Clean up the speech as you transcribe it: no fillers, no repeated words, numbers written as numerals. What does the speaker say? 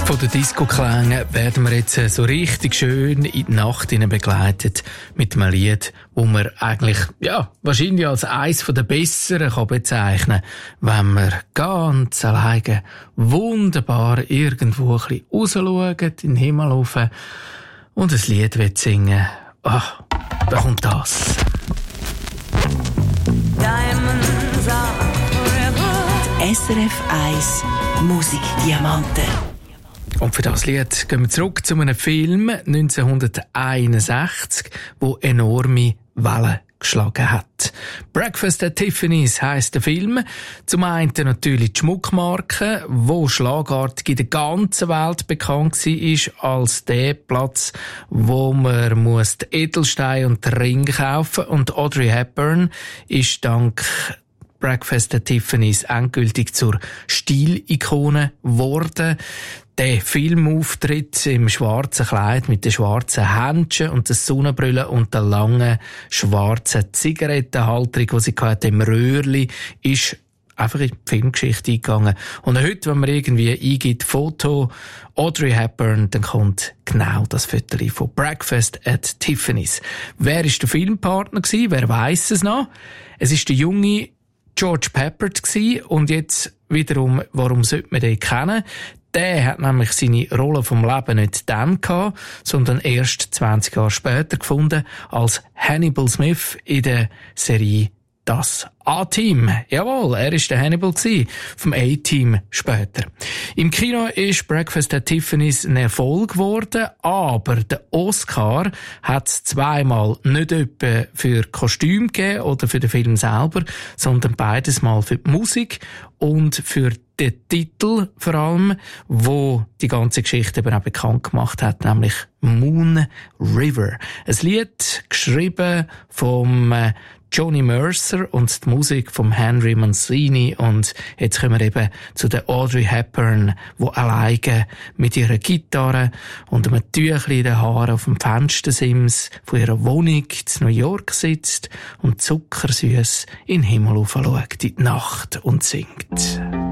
Von den Disco-Klängen werden wir jetzt so richtig schön in die Nacht begleitet mit einem Lied, wo man eigentlich, wahrscheinlich als eines der besseren kann bezeichnen kann, wenn man ganz alleine wunderbar irgendwo ein bisschen rausschaut, in den Himmel rauf und ein Lied singen. Da kommt das. Diamonds are forever. SRF 1 Musikdiamanten. Und für das Lied gehen wir zurück zu einem Film 1961, wo enorme Wellen geschlagen hat. Breakfast at Tiffany's heisst der Film. Zum einen natürlich die Schmuckmarke, wo schlagartig in der ganzen Welt bekannt war als der Platz, wo man die Edelsteine und den Ring kaufen. Und Audrey Hepburn ist dank Breakfast at Tiffany's endgültig zur Stilikone geworden. Der Filmauftritt im schwarzen Kleid mit den schwarzen Händchen und der Sonnenbrille und der langen schwarzen Zigarettenhalterung, die sie hatte, im Röhrli, ist einfach in die Filmgeschichte eingegangen. Und heute, wenn man irgendwie eingibt, Foto Audrey Hepburn, dann kommt genau das Foto von Breakfast at Tiffany's. Wer ist der Filmpartner gewesen? Wer weiss es noch? Es ist der junge George Peppard gewesen. Und jetzt wiederum, warum sollte man den kennen? Der hat nämlich seine Rolle vom Leben nicht dann gehabt, sondern erst 20 Jahre später gefunden, als Hannibal Smith in der Serie Das A-Team. Jawohl, er ist der Hannibal gewesen, vom A-Team später. Im Kino ist Breakfast at Tiffany's ein Erfolg geworden, aber der Oscar hat es zweimal nicht etwa für Kostüm gegeben oder für den Film selber, sondern beides mal für die Musik und für den Titel vor allem, wo die ganze Geschichte eben auch bekannt gemacht hat, nämlich Moon River. Ein Lied geschrieben vom Johnny Mercer und die Musik vom Henry Mancini. Und jetzt kommen wir eben zu der Audrey Hepburn, die alleine mit ihrer Gitarre und einem Tüchli in den Haaren auf dem Fenstersims von ihrer Wohnung in New York sitzt und zuckersüß in den Himmel schaut, in die Nacht und singt.